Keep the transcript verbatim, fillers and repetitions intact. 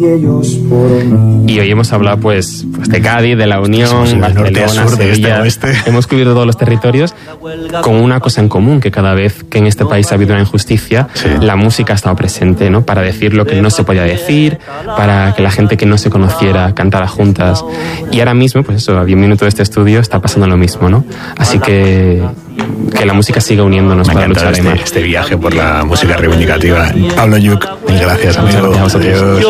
Y hoy hemos hablado pues, pues de Cádiz, de La Unión, sí, Barcelona, norte a sur, de Sevilla. este a oeste. Hemos cubierto todos los territorios con una cosa en común, que cada vez que en este país ha habido una injusticia, sí. la música ha estado presente, ¿no? Para decir lo que no se podía decir, para que la gente que no se conociera cantara juntas. Y ahora mismo, pues eso, a diez minutos de este estudio está pasando lo mismo, ¿no? Así que que la música siga uniéndonos Me para luchar este, más. este viaje por la música reivindicativa. Pablo Lluch, mil gracias, amigo. Muchas gracias a vosotros. Adiós.